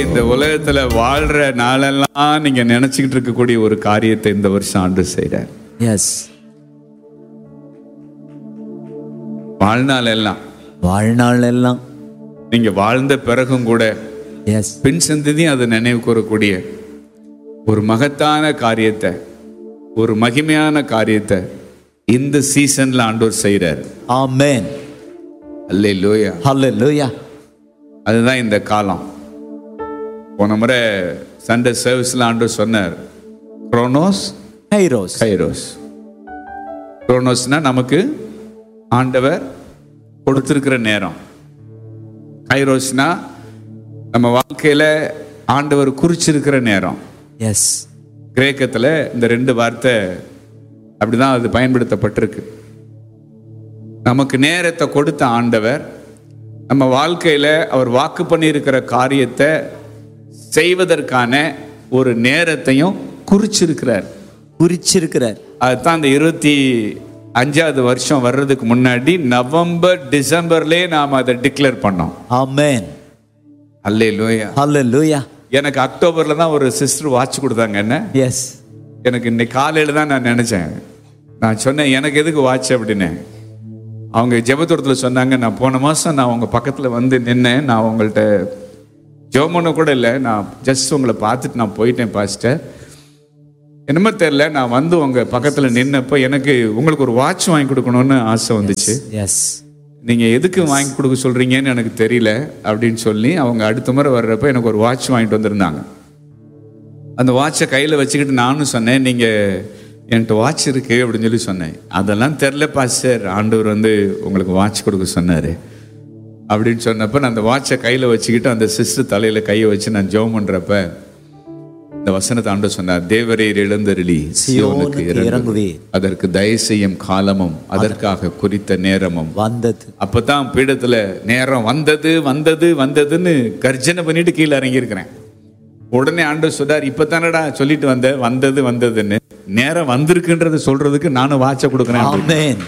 இந்த உலகத்துல வாழ்ற நாளெல்லாம் நீங்க நினைச்சுக்கிட்டு இருக்கக்கூடிய ஒரு காரியத்தை இந்த வருஷம் ஆண்டு செய்றார். எஸ், வாழ்நாள் எல்லாம் வாழ்நாள் எல்லாம் நீங்க வாழ்ந்த பிறகும் கூட எஸ், பின் சந்ததியும் அதை நினைவு கூறக்கூடிய ஒரு மகத்தான காரியத்தை, ஒரு மகிமையான காரியத்தை இந்த சீசன்ல ஆண்டவர் செய்றார். ஆமென், அல்லேலூயா, ஹல்லேலூயா. அதுதான் இந்த காலம். போன முறை சண்டே சர்வீஸ்ல ஆண்டவர் சொன்னார், குரோனோஸ் கைரோஸ். கைரோஸ். குரோனோஸ்னா நமக்கு ஆண்டவர் கொடுத்திருக்கிற நேரம். கைரோஸ்னா நம்ம வாழ்க்கையில ஆண்டவர் குறிச்சிருக்கிற நேரம். எஸ், கிரேக்கத்துல இந்த ரெண்டு வார்த்தை அப்படிதான் அது பயன்படுத்தப்பட்டிருக்கு. நமக்கு நேரத்தை கொடுத்த ஆண்டவர் நம்ம வாழ்க்கையில அவர் வாக்கு பண்ணியிருக்கிற காரியத்தை செய்வதற்கான ஒரு நேரத்தையும் குறிச்சிருக்கிறார். குறிச்சிருக்கிறார். அதுதான் அந்த 25வது வருஷம் வர்றதுக்கு முன்னாடி நவம்பர் டிசம்பர்லயே நாம் அதை டிக்ளேர் பண்ணோம். ஆமென், அல்லேலூயா, ஹல்லேலூயா. எனக்கு அக்டோபர்ல தான் ஒரு சிஸ்டர் வாட்ச் கொடுத்தாங்க. என்ன, எஸ், எனக்கு இன்னைக்கு காலையில தான் நான் நினைச்சேன். நான் சொன்னேன், எனக்கு எதுக்கு வாட்ச் அப்படின்னு. அவங்க ஜெபத்தூரத்தில் சொன்னாங்க, நான் போன மாசம் நான் உங்க பக்கத்துல வந்து நின்னேன், நான் உங்கள்கிட்ட ஜெபமண்ண கூட இல்லை, நான் ஜஸ்ட் உங்களை பார்த்துட்டு நான் போயிட்டேன் பாஸ்டர். என்னமோ தெரியல, நான் வந்து உங்க பக்கத்துல நின்னப்போ எனக்கு உங்களுக்கு ஒரு வாட்ச் வாங்கி கொடுக்கணும்னு ஆசை வந்துச்சு. எஸ், நீங்க எதுக்கு வாங்கி கொடுக்க சொல்றீங்கன்னு எனக்கு தெரியல அப்படின்னு சொல்லி அவங்க அடுத்த முறை வர்றப்ப எனக்கு ஒரு வாட்ச் வாங்கிட்டு வந்திருந்தாங்க. அந்த வாட்சை கையில வச்சுக்கிட்டு நானும் சொன்னேன், நீங்க என்கிட்ட வாட்ச் இருக்கு அப்படின்னு சொல்லி சொன்னேன். அதெல்லாம் தெரில பாஸ்டர், ஆண்டவர் வந்து உங்களுக்கு வாட்ச் கொடுக்க சொன்னாரு அப்படின்னு சொன்னப்ப நான் அந்த வாட்சை கையில வச்சுக்கிட்டு அந்த சிஸ்டர் தலையில கையை வச்சு நான் ஜெபம் பண்றப்ப இந்த வசனத்தை ஆண்டவர் சொன்னார், தேவரீர் எழுந்தருளி சீயோனுக்கு இறங்குவீர், அதற்கு தயவு செய்யும் காலமும் அதற்காக குறித்த நேரமும் வந்தது. அப்பதான் பீடத்துல நேரம் வந்தது வந்தது வந்ததுன்னு கர்ஜனை பண்ணிட்டு கீழே இறங்கி இருக்கிறேன். உடனே ஆண்டவர் சொன்னார், இப்பதானடா சொல்லிட்டு வந்தது வந்ததுன்னு, நேரம் வந்திருக்குன்றது சொல்றதுக்கு நானும் வாட்சை கொடுக்குறேன். ஆமென்.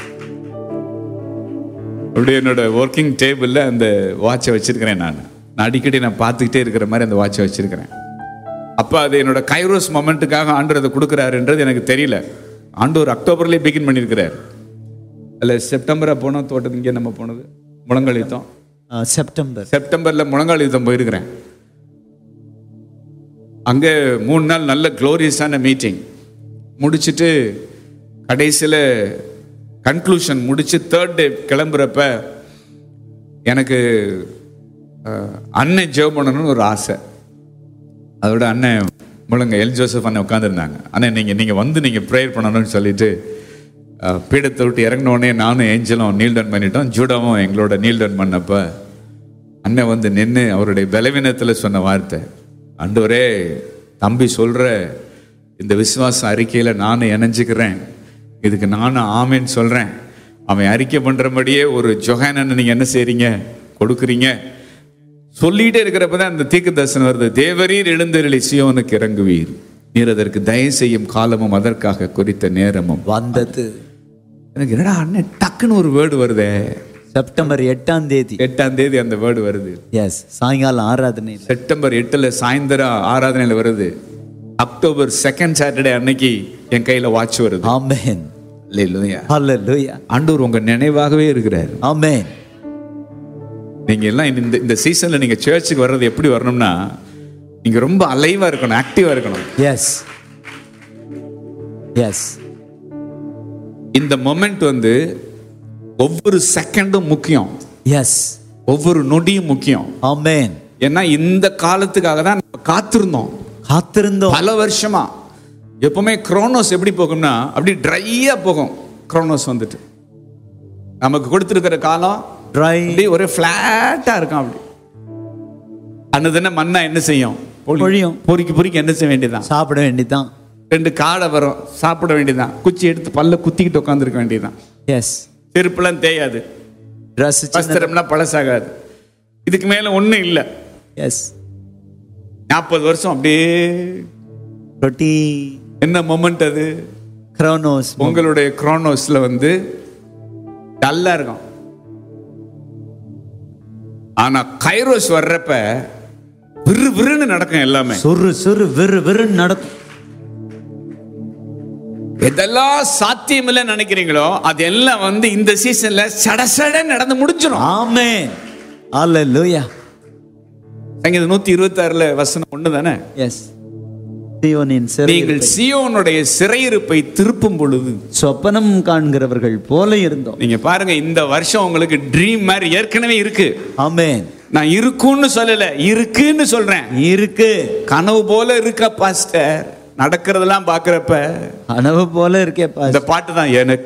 அப்படி என்னோட ஒர்க்கிங் டேபிள்ல அந்த வாட்சை வச்சிருக்கிறேன். நான் அடிக்கடி நான் பார்த்துக்கிட்டே இருக்கிற மாதிரி அந்த வாட்சை வச்சிருக்கிறேன். அப்ப அது என்னோட கைரோஸ் மொமெண்ட்டுக்காக ஆண்டவர் அதை கொடுக்குறாருன்றது எனக்கு தெரியல. ஆண்டவர் அக்டோபர்லேயே பிகின் பண்ணியிருக்கிறார். அல்ல செப்டம்பரா போனோம் தோட்டத்துக்கு. இங்கே நம்ம போனது முழங்கால் யுத்தம். செப்டம்பர்ல முழங்கால் யுத்தம் போயிருக்கிறேன். அங்கே 3 நாள் நல்ல க்ளோரியஸான மீட்டிங் முடிச்சுட்டு கடைசியில் கன்க்ளூஷன் முடிச்சு 3rd டே கிளம்புறப்ப எனக்கு அண்ணன் ஜெபம் பண்ணணும்னு ஒரு ஆசை. அதோட அண்ணன் முழங்க எல் ஜோசப் அண்ணன் உட்காந்துருந்தாங்க. அண்ணன் நீங்கள் வந்து நீங்கள் ப்ரேயர் பண்ணணும்னு சொல்லிட்டு பீடத்தை விட்டு இறங்கினோடனே நானும் ஏஞ்சலும் நீல் டவுன் பண்ணிட்டோம். ஜூடாவும் எங்களோட நீல் டவுன் பண்ணப்ப அண்ணன் வந்து நின்று அவருடைய பலவீனத்தில் சொன்ன வார்த்தை, ஆண்டவரே தம்பி சொல்ற இந்த விசுவாச அறிக்கையில நானும் இணைஞ்சுக்கிறேன், இதுக்கு நானும் ஆமேன்னு சொல்றேன். அவன் அறிக்கை பண்றபடியே ஒரு ஜொஹானன் நீங்க என்ன செய்றீங்க, கொடுக்குறீங்க. சொல்லிட்டே இருக்கிறப்பதான் அந்த தீர்க்க தரிசனம் வருது, தேவரீர் எழுந்தருளி சீயோனுக்கு இறங்குவீர், நீர் அதற்கு தயவு செய்யும் காலமும் அதற்காக குறித்த நேரமும் வந்தது. எனக்கு என்னடா அண்ணன் டக்குன்னு ஒரு வேர்டு வருதே. செப்டம்பர் 8ஆம் தேதி அந்த வேர்டு வருது. எஸ், சாயங்காலம் ஆராதனை. செப்டம்பர் 8 சாயந்தரம் ஆராதனையில வருது. அக்டோபர் 2nd சாட்டர்டே அன்னைக்கு என் கையில வாட்ச் வருது. ஆமென், அல்லேலூயா, ஹல்லேலூயா. ஆண்டவர் உங்க நினைவாகவே இருக்கிறார். ஆமென். நீங்க எல்லாம் இந்த சீசன்ல நீங்க சர்ச்சுக்கு வர்றது எப்படி வரணும்னா, நீங்க ரொம்ப அலைவா இருக்கணும், ஆக்டிவா இருக்கணும். S, S. இந்த மொமெண்ட் வந்து ஒவ்வொரு செகண்டும் முக்கியம். எஸ், ஒவ்வொரு நொடியும் முக்கியம். ஆமென். ஏன்னா இந்த காலத்துக்காக தான் நம்ம காத்திருந்தோம் பல வருஷமா. எப்பவுமே குரோனோஸ் எப்படி போகும்னா அப்படி ட்ரையா போகும். குரோனோஸ் வந்துட்டு நமக்கு கொடுத்திருக்கிற காலம் ட்ரை, ஒரே பிளாட்டா இருக்கும். அப்படி அன்னதுன்னா மண்ணா என்ன செய்யும், பொழியும். பொறிக்கு என்ன செய்ய வேண்டியதான், சாப்பிட வேண்டியதான். 2 காடை வரும், சாப்பிட வேண்டியதான். குச்சி எடுத்து பல்ல குத்திக்கிட்டு உட்காந்துருக்க வேண்டியதான். எஸ், செருப்புலாம் தேயாது, வஸ்திரம்லாம் பழசாகாது. இதுக்கு மேல ஒண்ணும் இல்லை. எஸ், 40 வருஷம் அப்படியே ரொட்டி. என்ன மொமெண்ட் அது, குரோனோஸ். உங்களுடைய குரோனோஸ்ல வந்து டல்லா இருக்கும். ஆனா கைரோஸ் வர்றப்ப விறு விறுன்னு நடக்கும் எல்லாமே. சுரு சுரு விறு விறுன்னு நடக்கும். எதெல்லாம் சாத்தியம் இல்லைன்னு நினைக்கிறீங்களோ அதெல்லாம் வந்து இந்த சீசன்ல சடசட நடந்து முடிஞ்சிடும். ஆமென். ஹalleluya. சங்கீதம் 126 வசனம் 1 தானே? எஸ். சீயோனின் நீங்கள் சீயோனுடைய சிறையிருப்பை திருப்பும் பொழுது சொப்பனம் காண்கிறவர்கள் போல இருந்தோம். நீங்க பாருங்க, இந்த வருஷம் உங்களுக்கு ட்ரீம் மாதிரி ஏற்கனவே இருக்கு. ஆமென். நான் இருக்குன்னு சொல்லல, இருக்குன்னு சொல்றேன். இருக்கு. கனவு போல இருக்க பாஸ்டர், நடக்கிறதெல்லாம் பாக்குறப்ப கனவு போல இருக்கே இந்த பாட்டு தான், எனக்கு